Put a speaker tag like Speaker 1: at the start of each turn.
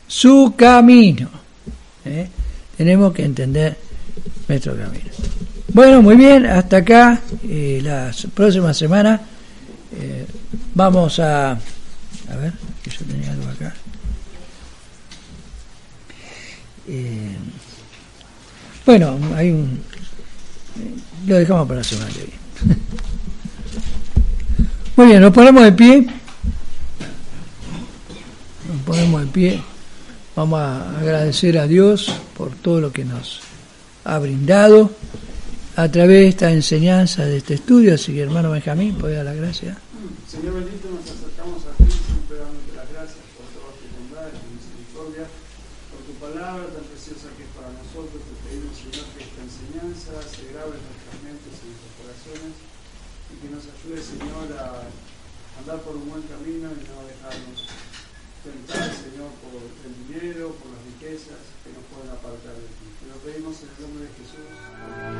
Speaker 1: su camino. Tenemos que entender nuestro camino. Bueno, muy bien, hasta acá. La próxima semana vamos a ver, que yo tenía algo acá. Bueno, lo dejamos para la semana que viene. Muy bien, nos ponemos de pie. Vamos a agradecer a Dios por todo lo que nos ha brindado a través de esta enseñanza, de este estudio. Así que, hermano Benjamín, ¿puede dar la gracia?
Speaker 2: Señor bendito, nos acercamos a ti, siempre dándote las gracias por toda tu bondad, tu misericordia, por tu palabra tan preciosa que es para nosotros. Te pedimos, Señor, que esta enseñanza se grabe en nuestras mentes y en nuestros corazones y que nos ayude, Señor, a andar por un buen camino y no dejarnos tentar, Señor, por el dinero, por las riquezas que nos pueden apartar de ti. Te lo pedimos en el nombre de Jesús.